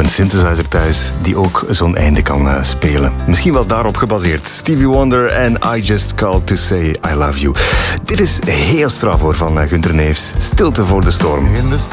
een synthesizer thuis die ook zo'n einde kan spelen. Misschien wel daarop gebaseerd. Stevie Wonder en I Just Called To Say I Love You. Dit is heel straf hoor van Gunther Neefs. Stilte voor de storm. In the